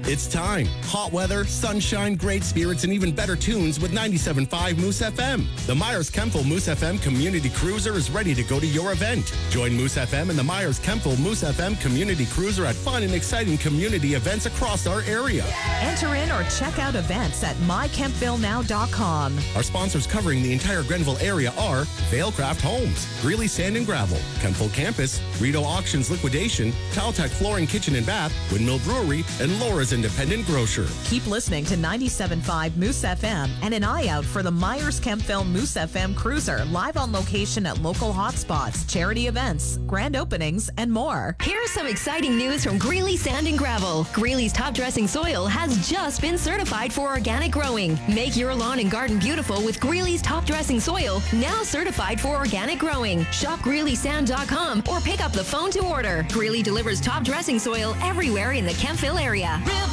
It's time. Hot weather, sunshine, great spirits, and even better tunes with 97.5 Moose FM. The Myers-Kempville Moose FM Community Cruiser is ready to go to your event. Join Moose FM and the Myers-Kempville Moose FM Community Cruiser at fun and exciting community events across our area. Enter in or check out events at mykempvillenow.com. Our sponsors covering the entire Grenville area are Vailcraft Homes, Greeley Sand and Gravel, Kempville Campus, Rito Auctions Liquidation, Taltech Flooring Kitchen and Bath, Windmill Brewery, and Laura's Independent Grocer. Keep listening to 97.5 Moose FM and an eye out for the Myers-Kempville Moose FM Cruiser live on location at local hotspots, charity events, grand openings, and more. Here's some exciting news from Greeley Sand and Gravel. Greeley's top dressing soil has just been certified for organic growing. Make your lawn and garden beautiful with Greeley's top dressing soil, now certified for organic growing. Shop GreeleySand.com or pick up the phone to order. Greeley delivers top dressing soil everywhere in the Kempville area.